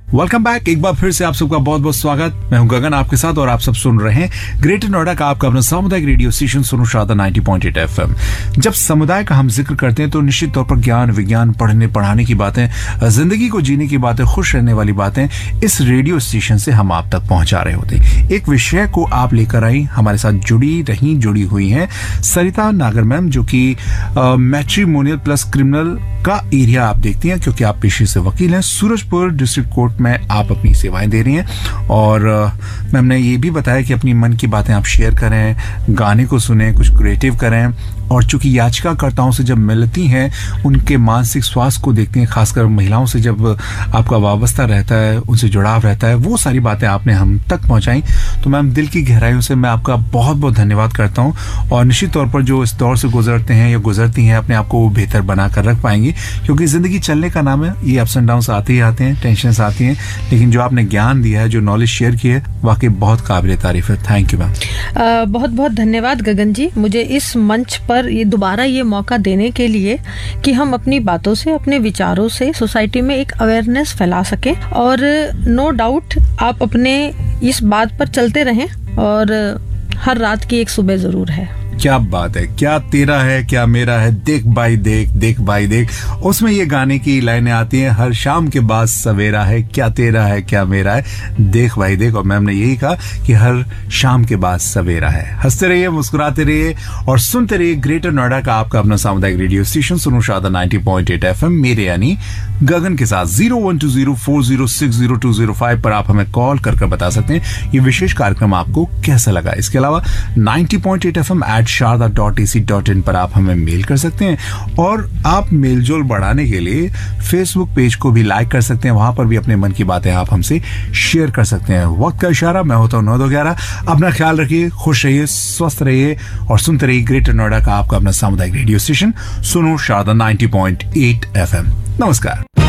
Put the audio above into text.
Welcome back. एक बार फिर से आप सबका बहुत बहुत स्वागत। मैं हूं गगन आपके साथ और आप सब सुन रहे हैं ग्रेटर नोएडा का आपका अपना सामुदायिक रेडियो स्टेशन सुनो शारदा 90.8 FM। जब समुदाय का हम जिक्र करते हैं तो निश्चित तौर पर ज्ञान विज्ञान पढ़ने पढ़ाने की बातें, जिंदगी को जीने की बातें, खुश रहने वाली बातें इस रेडियो स्टेशन से हम आप तक पहुंचा रहे होते हैं। एक विषय को आप लेकर आई, हमारे साथ जुड़ी हुई हैं सरिता नागर मैम, जो कि मैट्रिमोनियल प्लस क्रिमिनल का एरिया आप देखती हैं क्योंकि आप पेशे से वकील हैं। सूरजपुर डिस्ट्रिक्ट कोर्ट में आप अपनी सेवाएं दे रही हैं और मैम ने ये भी बताया कि अपनी मन की बातें आप शेयर करें, गाने को सुने, कुछ क्रिएटिव करें। और चूंकि याचिकाकर्ताओं से जब मिलती हैं उनके मानसिक स्वास्थ्य को देखती हैं, खासकर महिलाओं से जब आपका वाबस्ता रहता है, उनसे जुड़ाव रहता है, वो सारी बातें आपने हम तक पहुंचाई। तो मैम दिल की गहराइयों से मैं आपका बहुत बहुत धन्यवाद करता हूं और निश्चित तौर पर जो इस दौर से गुजरते हैं या गुजरती हैं अपने आप को बेहतर बनाकर रख पाएंगी, क्योंकि जिंदगी चलने का नाम है। ये अप्स एंड डाउन्स आते ही आते हैं, टेंशन आती हैं, लेकिन जो आपने ज्ञान दिया है, जो नॉलेज शेयर की है, वाकई बहुत काबिल तारीफ है। Thank you ma'am. बहुत बहुत धन्यवाद गगन जी, मुझे इस मंच पर ये दोबारा ये मौका देने के लिए कि हम अपनी बातों से, अपने विचारों से सोसाइटी में एक अवेयरनेस फैला सकें। और नो डाउट आप अपने इस बात पर चलते रहें और हर रात की एक सुबह जरूर है। क्या बात है, क्या तेरा है क्या मेरा है, देख भाई देख, देख भाई देख। उसमें ये गाने की लाइनें आती हैं, हर शाम के बाद सवेरा है, क्या तेरा है क्या मेरा है, देख भाई देख। और मैम ने यही कहा कि हर शाम के बाद सवेरा है। हंसते रहिए, मुस्कुराते रहिए और सुनते रहिए ग्रेटर नोएडा का आपका अपना सामुदायिक रेडियो स्टेशन सुनो शारदा 90.8 FM, मेरे यानी गगन के साथ। 012040600205 पर आप हमें कॉल कर बता सकते हैं ये विशेष कार्यक्रम आपको कैसा लगा। इसके अलावा 90.8 FM @sharda.ac.in पर आप हमें मेल कर सकते हैं और आप मेलजोल बढ़ाने के लिए फेसबुक पेज को भी लाइक कर सकते हैं। वहां पर भी अपने मन की बातें आप हमसे शेयर कर सकते हैं। वक्त का इशारा, मैं होता हूं 9-2-11। अपना ख्याल रखिए, खुश रहिए, स्वस्थ रहिए और सुनते रहिए ग्रेटर नोएडा का आपका अपना सामुदायिक रेडियो स्टेशन सुनो शारदा 90.8 FM। नमस्कार।